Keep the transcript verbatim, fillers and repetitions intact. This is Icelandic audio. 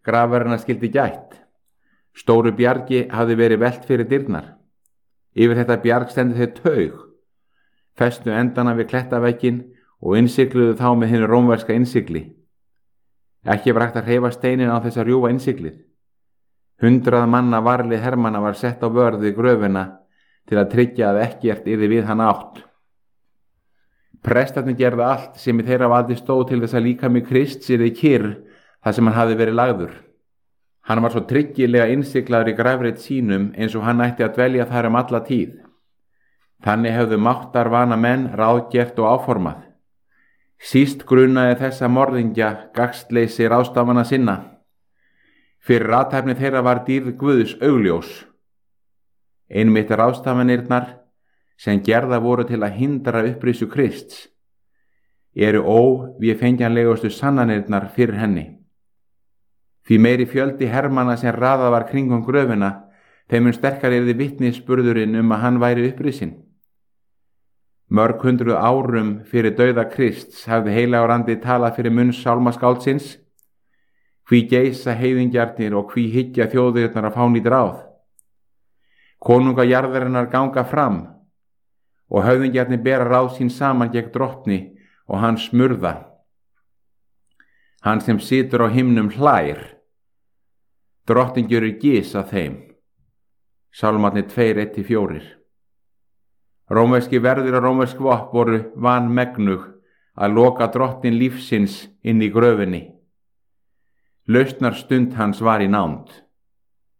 grafarinnar skyldi gætt. Stóru bjargi hafði verið velt fyrir dyrnar. Yfir þetta bjarg stendur þeir taug, festu endana við klettaveggjinn og innsigluðu þá með hinu rómverska innsigli. Ekki var hægt að hreyfa steinin á þess að rjúfa innsiglið. Hundrað manna varlið hermanna var sett á vörð við gröfina til að tryggja að ekkert yrði við hann átt. Prestarnir gerðu allt sem í þeirra valdi stóð til þess að líkami Krists yrði kyrr þar sem hann hafði verið lagður. Hann var svo tryggilega innsiglaður í grafreit sínum eins og hann ætti að dvelja þar um alla tíð. Þannig hefðu máttar vana menn ráðgert og áformað. Síst grunaði þessa morðingja gagnsleysi ráðstafana sinna. Fyrir athæfni þeirra var dýrð Guðs augljós. Einmitt ráðstafanirnar sem gerða voru til að hindra upprisu Krists eru óvéfengjanlegustu sannanirnar fyrir henni. Því meiri fjöldi hermanna sem raðað var kringum gröfina, þeim mun sterkar yrði vitnisburðurinn um að hann væri upprisinn. Mörg hundruð árum fyrir dauða Krists hafði heilagur andi talað fyrir munn sálmaskáldsins, hví geisa heiðingjarnir og hví hyggja þjóðirnar að fá nýtt ráð. Konungajarðarinnar ganga fram og höfðingjarnir bera ráð sín saman gegn drottni og hann smurða. Hann sem situr á himnum hlær. Drottinn gjörir gys að þeim. Sálmarnir tveir eitt til fjórir. Rómverski verðir og rómversk vopn voru vanmegnug að loka drottinn lífsins inn í gröfinni. Lausnar stund hans var í nánd.